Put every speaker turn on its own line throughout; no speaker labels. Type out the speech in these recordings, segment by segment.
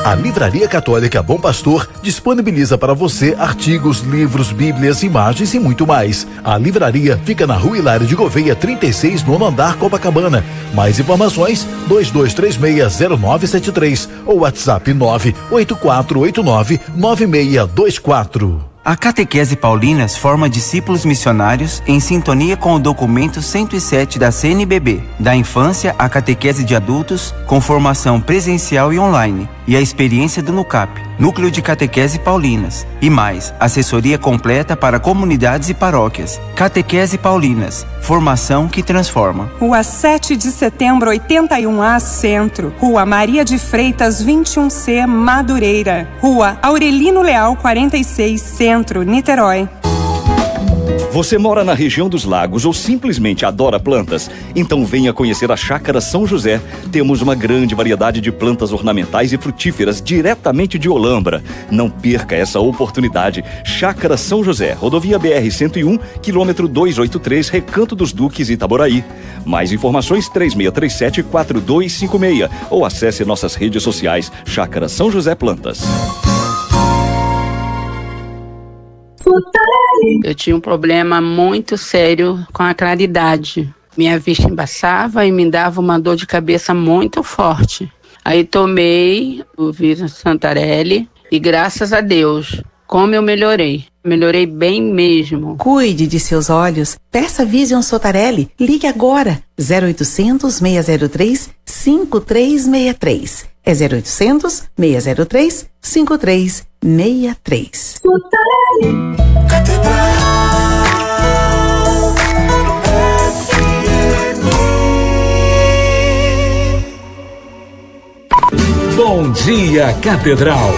A Livraria Católica Bom Pastor disponibiliza para você artigos, livros, bíblias, imagens e muito mais. A livraria fica na Rua Hilário de Gouveia, 36, nono andar, Copacabana. Mais informações, 22360973 ou WhatsApp 984899624.
A Catequese Paulinas forma discípulos missionários em sintonia com o documento 107 da CNBB, da infância à catequese de adultos, com formação presencial e online, e a experiência do NUCAP, Núcleo de Catequese Paulinas, e mais, assessoria completa para comunidades e paróquias. Catequese Paulinas, formação que transforma.
Rua 7 de Setembro, 81A, Centro. Rua Maria de Freitas, 21C, Madureira. Rua Aurelino Leal, 46, Centro, Niterói.
Você mora na região dos lagos ou simplesmente adora plantas? Então venha conhecer a Chácara São José. Temos uma grande variedade de plantas ornamentais e frutíferas diretamente de Olambra. Não perca essa oportunidade. Chácara São José, rodovia BR-101, quilômetro 283, Recanto dos Duques, Itaboraí. Mais informações 3637-4256 ou acesse nossas redes sociais Chácara São José Plantas.
Eu tinha um problema muito sério com a claridade. Minha vista embaçava e me dava uma dor de cabeça muito forte. Aí tomei o Vision Santarelli e graças a Deus, como eu melhorei. Melhorei bem mesmo.
Cuide de seus olhos. Peça Vision Santarelli. Ligue agora. 0800 603 5363. É 0800 603 5363.
Catedral FM. Bom dia, Catedral.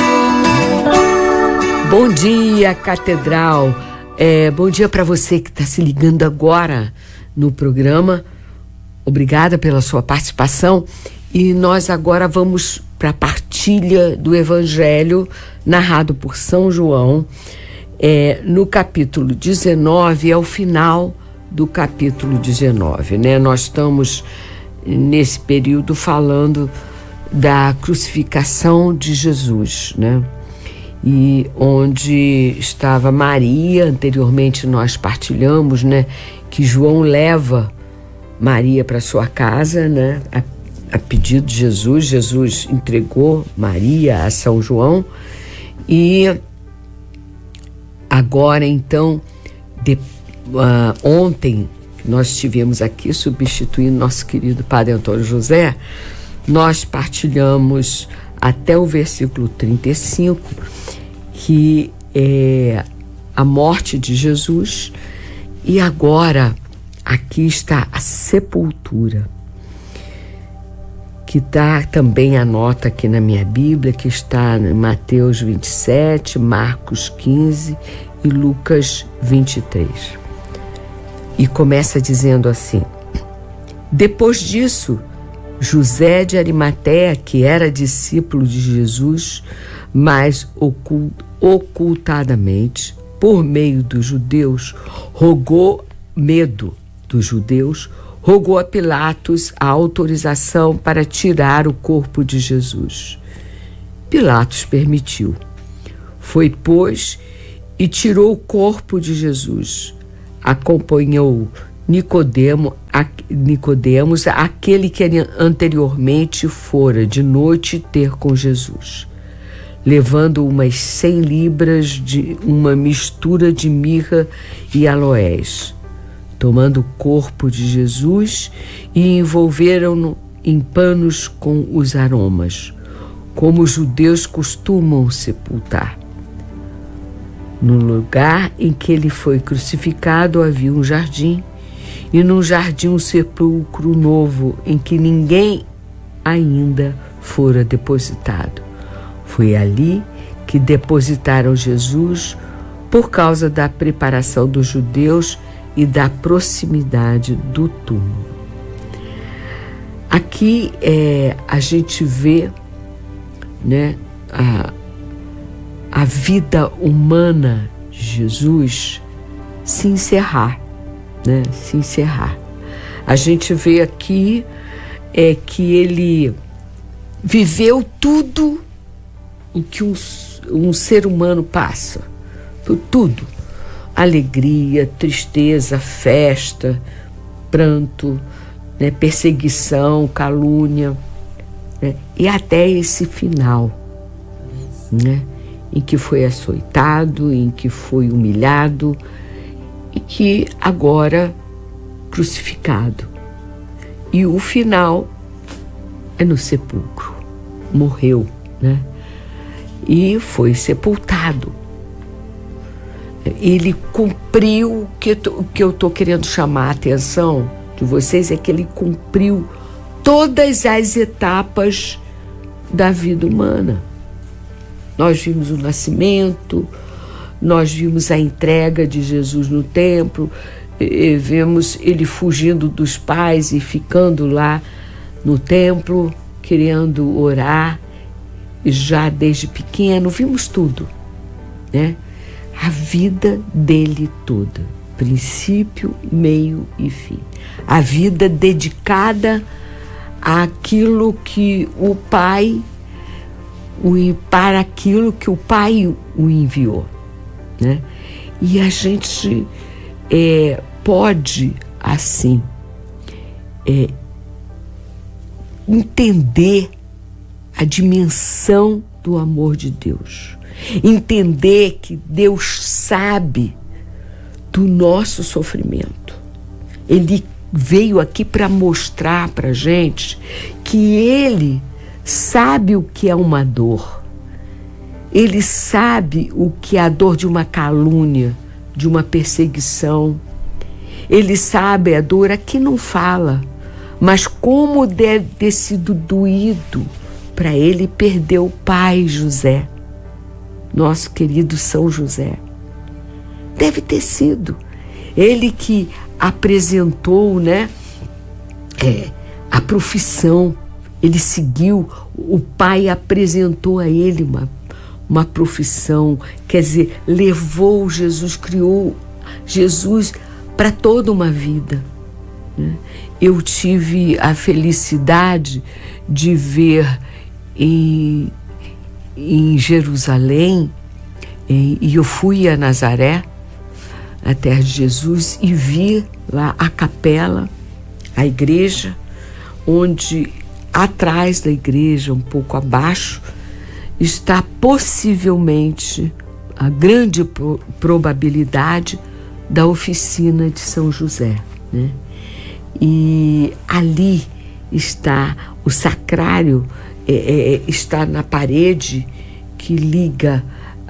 Bom dia, Catedral. Bom dia para você que está se ligando agora no programa. Obrigada pela sua participação. E nós agora vamos para a partilha do Evangelho narrado por São João, no capítulo 19, é o final do capítulo 19, né? Nós estamos nesse período falando da crucificação de Jesus, né? E onde estava Maria. Anteriormente nós partilhamos, né, que João leva Maria para sua casa, né, a pedido de Jesus. Jesus entregou Maria a São João. E agora então, ontem nós estivemos aqui substituindo nosso querido Padre Antônio José. Nós partilhamos até o versículo 35, que é a morte de Jesus, e agora aqui está a sepultura, que está também a nota aqui na minha Bíblia, que está em Mateus 27, Marcos 15 e Lucas 23. E começa dizendo assim: depois disso, José de Arimateia, que era discípulo de Jesus, mas ocultadamente, por meio dos judeus, rogou a Pilatos a autorização para tirar o corpo de Jesus. Pilatos permitiu. Foi, pois, e tirou o corpo de Jesus. Acompanhou Nicodemos, aquele que anteriormente fora de noite ter com Jesus, levando umas 100 libras de uma mistura de mirra e aloés. Tomando o corpo de Jesus e envolveram-no em panos com os aromas, como os judeus costumam sepultar. No lugar em que ele foi crucificado havia um jardim, e num jardim um sepulcro novo em que ninguém ainda fora depositado. Foi ali que depositaram Jesus por causa da preparação dos judeus e da proximidade do túmulo. Aqui a gente vê, né, a vida humana de Jesus se encerrar, né? Se encerrar. A gente vê aqui que ele viveu tudo o que um ser humano passa, por tudo, alegria, tristeza, festa, pranto, né, perseguição, calúnia, né, e até esse final, né, em que foi açoitado, em que foi humilhado e que agora crucificado. E o final é no sepulcro. Morreu, né? E foi sepultado. Ele cumpriu o que eu estou querendo chamar a atenção de vocês, é que ele cumpriu todas as etapas da vida humana. Nós vimos o nascimento, nós vimos a entrega de Jesus no templo, vemos ele fugindo dos pais e ficando lá no templo, querendo orar, já desde pequeno, vimos tudo, né? A vida dele toda, princípio, meio e fim. A vida dedicada àquilo que o Pai, para aquilo que o Pai o enviou, né? E a gente pode, assim, entender a dimensão do amor de Deus. Entender que Deus sabe do nosso sofrimento. Ele veio aqui para mostrar para a gente que Ele sabe o que é uma dor. Ele sabe o que é a dor de uma calúnia, de uma perseguição. Ele sabe a dor, aqui não fala, mas como deve ter sido doído para ele perder o pai José, nosso querido São José. Deve ter sido. Ele que apresentou, né, a profissão. Ele seguiu, o pai apresentou a ele uma profissão, quer dizer, levou Jesus, criou Jesus para toda uma vida, né? Eu tive a felicidade de ver em Jerusalém, e eu fui a Nazaré, a terra de Jesus, e vi lá a capela, a igreja, onde atrás da igreja, um pouco abaixo, está possivelmente a grande probabilidade da oficina de São José, né? E ali está o sacrário, está na parede que liga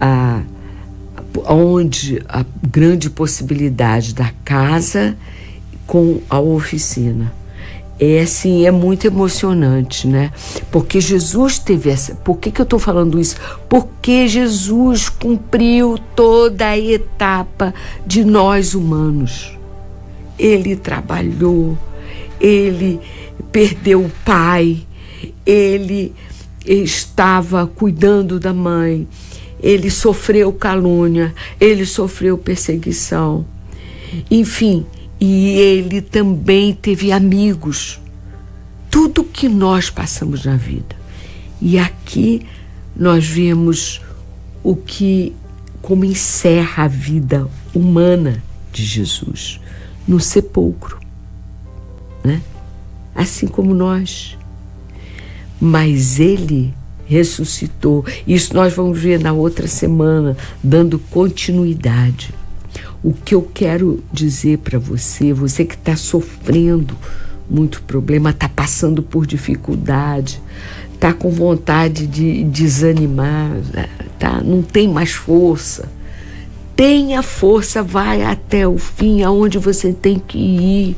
onde a grande possibilidade da casa com a oficina. Assim, é muito emocionante, né? Porque Jesus teve essa... Por que eu estou falando isso? Porque Jesus cumpriu toda a etapa de nós humanos. Ele trabalhou, ele perdeu o pai, ele estava cuidando da mãe, ele sofreu calúnia, ele sofreu perseguição, enfim, e ele também teve amigos. Tudo que nós passamos na vida. E aqui nós vemos como encerra a vida humana de Jesus, no sepulcro, né? Assim como nós. Mas ele ressuscitou. Isso nós vamos ver na outra semana, dando continuidade. O que eu quero dizer para você que está sofrendo muito problema, está passando por dificuldade, está com vontade de desanimar, tá? Não tem mais força. Tenha força, vai até o fim, aonde você tem que ir.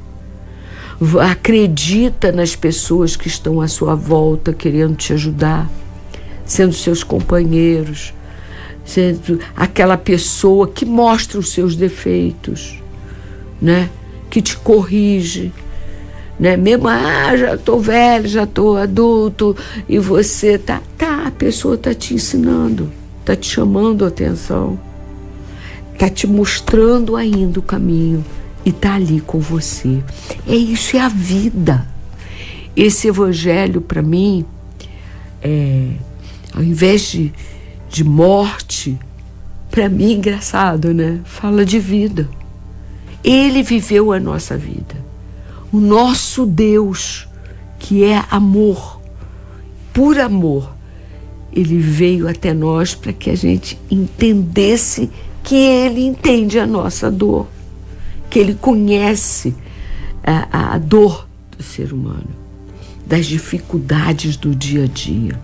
Acredita nas pessoas que estão à sua volta querendo te ajudar, sendo seus companheiros, sendo aquela pessoa que mostra os seus defeitos, né? Que te corrige, né? Mesmo, já estou velho, já estou adulto, e você a pessoa está te ensinando, está te chamando a atenção, está te mostrando ainda o caminho e está ali com você. Isso é a vida. Esse evangelho, para mim, Ao invés de morte, para mim, engraçado, né? Fala de vida. Ele viveu a nossa vida. O nosso Deus, que é amor, por amor, ele veio até nós para que a gente entendesse que ele entende a nossa dor, que ele conhece a dor do ser humano, das dificuldades do dia a dia.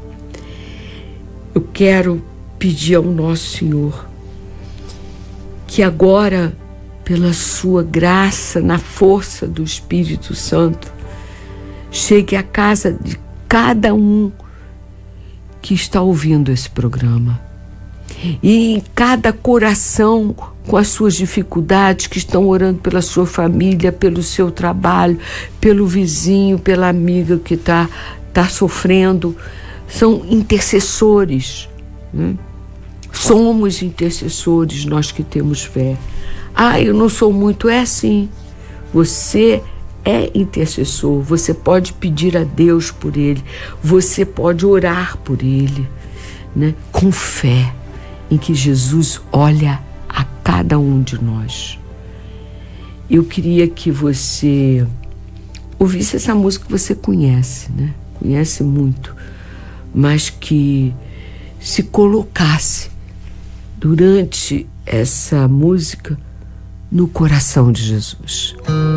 Eu quero pedir ao nosso Senhor que agora, pela sua graça, na força do Espírito Santo, chegue à casa de cada um que está ouvindo esse programa. E em cada coração com as suas dificuldades, que estão orando pela sua família, pelo seu trabalho, pelo vizinho, pela amiga que está sofrendo. São intercessores, né? Somos intercessores, nós que temos fé. Eu não sou muito, é assim. Você é intercessor, você pode pedir a Deus por ele, você pode orar por ele, né? Com fé em que Jesus olha a cada um de nós. Eu queria que você ouvisse essa música que você conhece, né? Conhece muito, mas que se colocasse durante essa música no coração de Jesus.